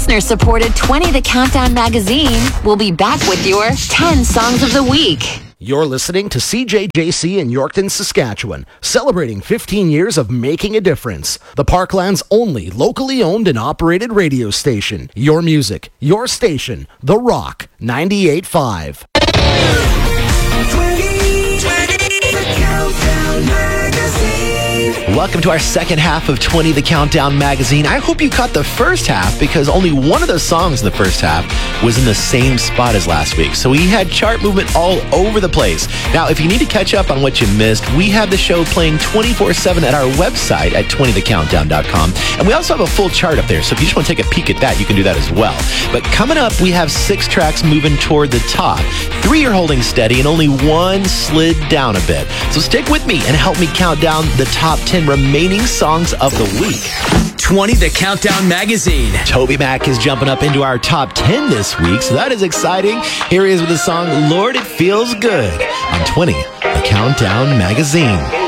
Listener-supported 20 The Countdown magazine will be back with your 10 Songs of the Week. You're listening to CJJC in Yorkton, Saskatchewan, celebrating 15 years of making a difference. The Parkland's only locally owned and operated radio station. Your music, your station, The Rock 98.5. Welcome to our second half of 20 The Countdown magazine. I hope you caught the first half because only one of the songs in the first half was in the same spot as last week. So we had chart movement all over the place. Now, if you need to catch up on what you missed, we have the show playing 24/7 at our website at 20thecountdown.com. And we also have a full chart up there. So if you just want to take a peek at that, you can do that as well. But coming up, we have 6 tracks moving toward the top. 3 are holding steady and only 1 slid down a bit. So stick with me and help me count down the top 10 remaining songs of the week. 20 The Countdown magazine. Toby Mac is jumping up into our top 10 this week, so that is exciting. Here he is with the song Lord It Feels Good on 20 The Countdown magazine.